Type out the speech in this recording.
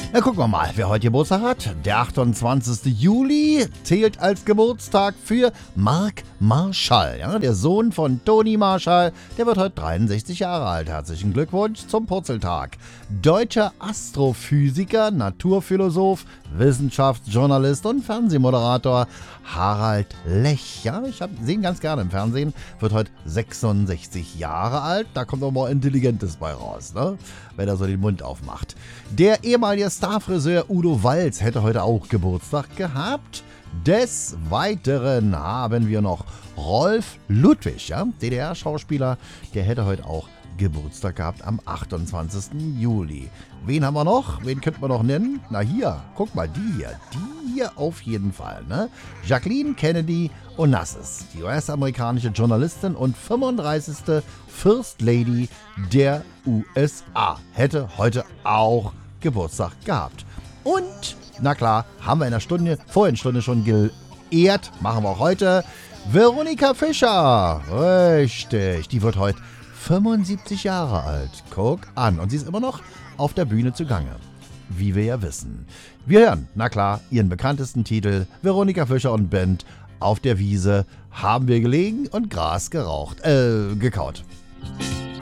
Na, gucken wir mal, wer heute Geburtstag hat. Der 28. Juli zählt als Geburtstag für Mark Marshall. Ja, der Sohn von Toni Marshall, der wird heute 63 Jahre alt. Herzlichen Glückwunsch zum Purzeltag. Deutscher Astrophysiker, Naturphilosoph, Wissenschaftsjournalist und Fernsehmoderator Harald Lech. Ja, ich sehe ihn ganz gerne im Fernsehen. Wird heute 66 Jahre alt. Da kommt auch mal Intelligentes bei raus, ne? Wenn er so den Mund aufmacht. Der ehemalige Starfriseur Udo Walz hätte heute auch Geburtstag gehabt. Des Weiteren haben wir noch Rolf Ludwig, ja, DDR-Schauspieler, der hätte heute auch Geburtstag gehabt am 28. Juli. Wen haben wir noch? Wen könnten wir noch nennen? Na hier, guck mal, die hier auf jeden Fall, ne? Jacqueline Kennedy Onassis, die US-amerikanische Journalistin und 35. First Lady der USA, hätte heute auch Geburtstag gehabt. Und, na klar, haben wir in der Stunde, vorhin Stunde schon geehrt, machen wir auch heute, Veronika Fischer. Richtig, die wird heute 75 Jahre alt. Guck an. Und sie ist immer noch auf der Bühne zugange. Wie wir ja wissen. Wir hören, na klar, ihren bekanntesten Titel, Veronika Fischer und Band, Auf der Wiese haben wir gelegen und Gras gekaut.